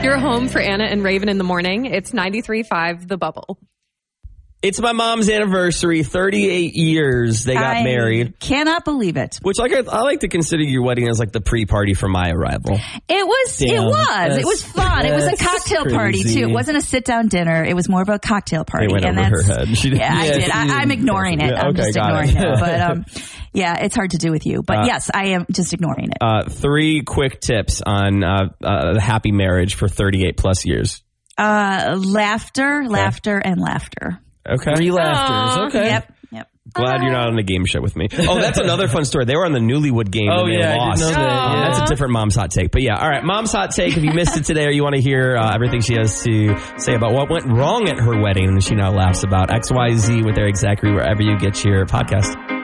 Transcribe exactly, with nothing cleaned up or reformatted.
Your home for Anna and Raven in the morning. It's ninety-three point five The Bubble. It's my mom's anniversary, thirty-eight years they got I married. Cannot believe it. Which like I, I like to consider your wedding as like the pre-party for my arrival. It was, Damn, it was, it was fun. It was a that's cocktail party crazy. too. It wasn't a sit-down dinner. It was more of a cocktail party. It went and over that's, her head. She did. Yeah, I Yeah, did. she I, did. I'm ignoring it. Yeah, I'm okay, just got ignoring it. it. But um, yeah, it's hard to do with you. But Uh, yes, I am just ignoring it. Uh, three quick tips on uh, uh, the happy marriage for thirty-eight plus years. Uh, laughter, laughter, and laughter. Okay. Three laughters. Okay. Yep. Yep. Glad you're not on the game show with me. Oh, that's another fun story. They were on the Newlywed Game Oh, and they yeah, I did lost. know that, yeah. That's a different Mom's Hot Take. But yeah, all right, Mom's Hot Take. If you missed it today or you want to hear uh, everything she has to say about what went wrong at her wedding and she now laughs about X Y Z with Eric Zachary wherever you get your podcast.